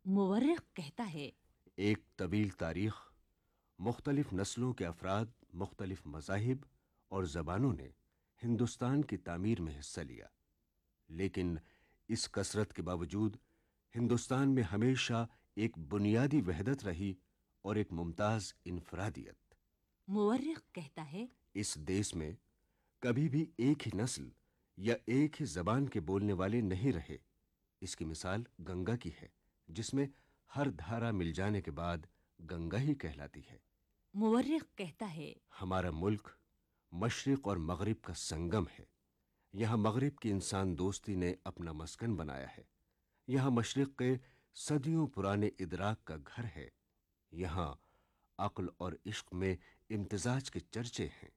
मुवर्रिख कहता है, एक तवील तारीख, मुख्तलिफ नस्लों के अफराद, मुख्तलिफ मज़ाहिब और ज़बानों ने हिंदुस्तान की तामीर में हिस्सा लिया, लेकिन इस कसरत के बावजूद हिंदुस्तान में हमेशा एक बुनियादी वहदत रही और एक मुमताज़ इनफरादियत। मुवर्रिख कहता है, इस देश में कभी भी एक ही नस्ल या एक ही जबान के बोलने वाले नहीं रहे। इसकी मिसाल गंगा की है, जिसमें हर धारा मिल जाने के बाद गंगा ही कहलाती है। मुवर्रिख कहता है, हमारा मुल्क मशरिक और मगरिब का संगम है। यहाँ मगरिब की इंसान दोस्ती ने अपना मस्कन बनाया है। यहाँ मशरिक के सदियों पुराने इदराक का घर है। यहाँ अक्ल और इश्क में इम्तिजाज के चर्चे हैं।